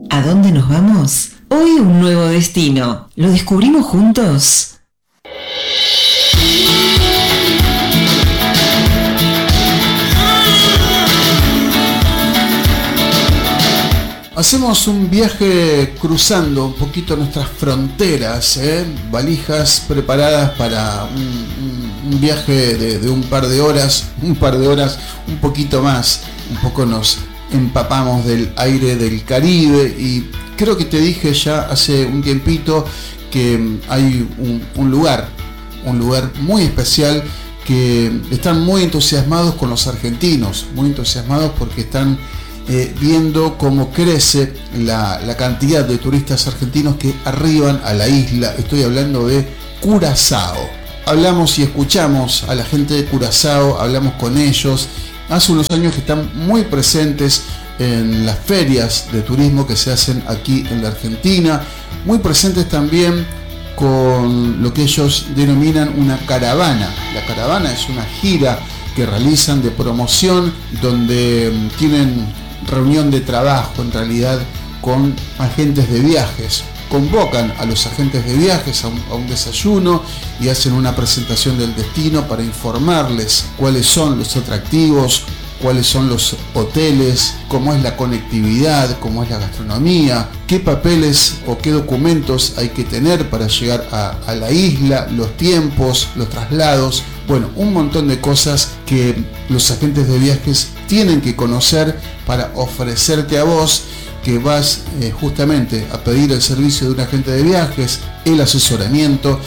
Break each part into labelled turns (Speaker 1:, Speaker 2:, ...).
Speaker 1: ¿A dónde nos vamos? Hoy un nuevo destino. ¿Lo descubrimos juntos?
Speaker 2: Hacemos un viaje cruzando un poquito nuestras fronteras, valijas preparadas para un viaje de un par de horas, un poquito más. Un poco nos empapamos del aire del Caribe y creo que te dije ya hace un tiempito que hay un lugar muy especial que están muy entusiasmados con los argentinos, muy entusiasmados porque están viendo cómo crece la cantidad de turistas argentinos que arriban a la isla. Estoy hablando de Curazao. Hablamos y escuchamos a la gente de Curazao, hablamos con ellos. Hace unos años que están muy presentes en las ferias de turismo que se hacen aquí en la Argentina, muy presentes también con lo que ellos denominan una caravana. La caravana es una gira que realizan de promoción donde tienen reunión de trabajo en realidad con agentes de viajes. Convocan a los agentes de viajes a un desayuno y hacen una presentación del destino para informarles cuáles son los atractivos, cuáles son los hoteles, cómo es la conectividad, cómo es la gastronomía, qué papeles o qué documentos hay que tener para llegar a la isla, los tiempos, los traslados. Bueno, un montón de cosas que los agentes de viajes tienen que conocer para ofrecerte a vos que vas justamente a pedir el servicio de un agente de viajes, el asesoramiento,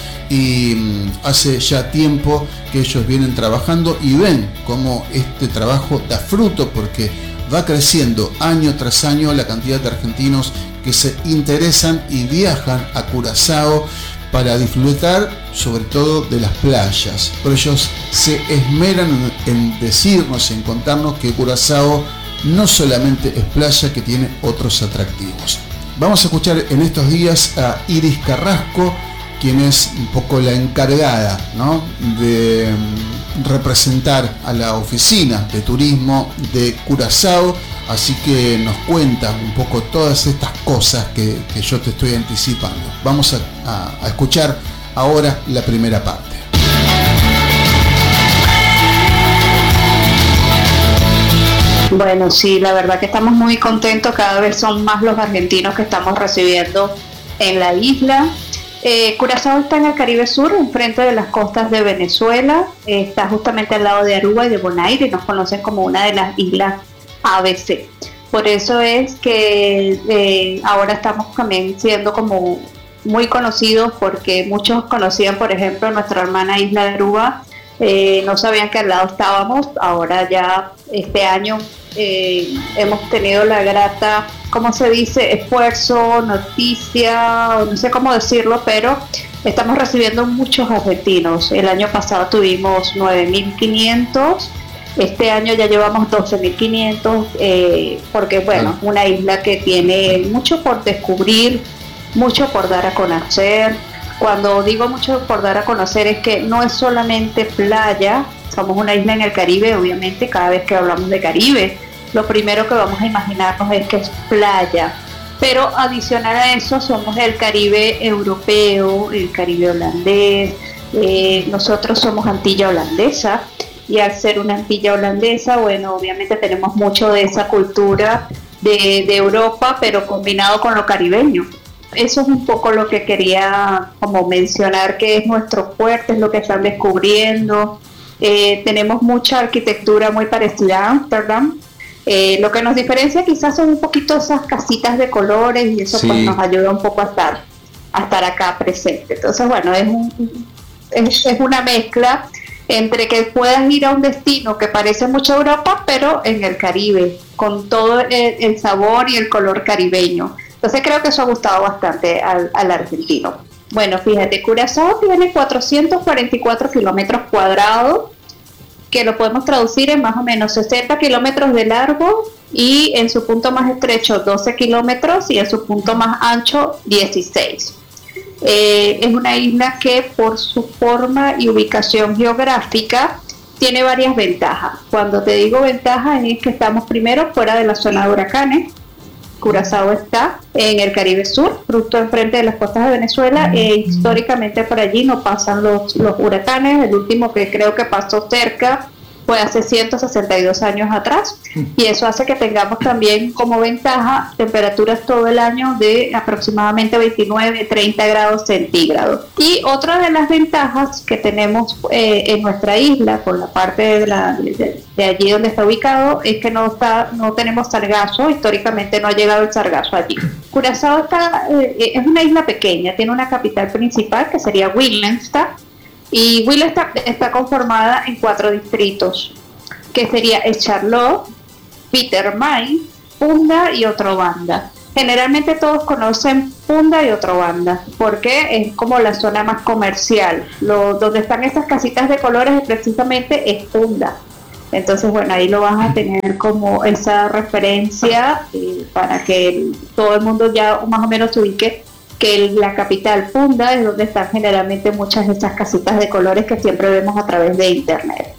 Speaker 2: y hace ya tiempo que ellos vienen trabajando y ven cómo este trabajo da fruto porque va creciendo año tras año la cantidad de argentinos que se interesan y viajan a Curazao para disfrutar sobre todo de las playas. Pero ellos se esmeran en decirnos, en contarnos que Curazao no solamente es playa, que tiene otros atractivos. Vamos a escuchar en estos días a Iris Carrasco, quien es un poco la encargada, ¿no?, de representar a la oficina de turismo de Curazao, así que nos cuenta un poco todas estas cosas que yo te estoy anticipando. Vamos a escuchar ahora la primera parte.
Speaker 3: Bueno, sí, la verdad que estamos muy contentos, cada vez son más los argentinos que estamos recibiendo en la isla. Curazao está en el Caribe Sur, enfrente de las costas de Venezuela, está justamente al lado de Aruba y de Bonaire, y nos conocen como una de las islas ABC. Por eso es que ahora estamos también siendo como muy conocidos, porque muchos conocían, por ejemplo, nuestra hermana isla de Aruba, no sabían que al lado estábamos. Ahora ya este año hemos tenido la grata, ¿cómo se dice?, esfuerzo, noticia, no sé cómo decirlo, pero estamos recibiendo muchos argentinos. El año pasado tuvimos 9.500, este año ya llevamos 12.500, porque bueno, una isla que tiene mucho por descubrir, mucho por dar a conocer. Cuando digo mucho por dar a conocer es que no es solamente playa. Somos una isla en el Caribe, obviamente cada vez que hablamos de Caribe, lo primero que vamos a imaginarnos es que es playa. Pero adicional a eso somos el Caribe europeo, el Caribe holandés, nosotros somos Antilla holandesa, y al ser una Antilla holandesa, bueno, obviamente tenemos mucho de esa cultura de Europa, pero combinado con lo caribeño. Eso es un poco lo que quería como mencionar, que es nuestro fuerte, es lo que están descubriendo. Tenemos mucha arquitectura muy parecida a Ámsterdam. Lo que nos diferencia quizás son un poquito esas casitas de colores, y eso sí, pues nos ayuda un poco a estar acá presente. Entonces bueno, es una mezcla entre que puedas ir a un destino que parece mucho Europa, pero en el Caribe, con todo el sabor y el color caribeño. Entonces creo que eso ha gustado bastante al argentino. Bueno, fíjate, Curazao tiene 444 kilómetros cuadrados, que lo podemos traducir en más o menos 60 kilómetros de largo, y en su punto más estrecho 12 kilómetros y en su punto más ancho 16. Es una isla que por su forma y ubicación geográfica tiene varias ventajas. Cuando te digo ventajas es que estamos primero fuera de la zona de huracanes. Curazao está en el Caribe Sur, justo enfrente de las costas de Venezuela, históricamente por allí no pasan los huracanes. El último que creo que pasó cerca fue hace 162 años atrás, y eso hace que tengamos también como ventaja temperaturas todo el año de aproximadamente 29-30 grados centígrados. Y otra de las ventajas que tenemos en nuestra isla, por la parte de allí donde está ubicado, es que no tenemos sargazo. Históricamente no ha llegado el sargazo allí. Curazao es una isla pequeña, tiene una capital principal que sería Willemstad, y Willemstad está conformada en 4 distritos, que sería el Charlotte, Petermain, Punda y Otrobanda. Generalmente todos conocen Punda y Otrobanda porque es como la zona más comercial. Donde están esas casitas de colores precisamente es Punda. Entonces, bueno, ahí lo vas a tener como esa referencia para que todo el mundo ya más o menos se ubique que la capital Punda es donde están generalmente muchas de esas casitas de colores que siempre vemos a través de internet.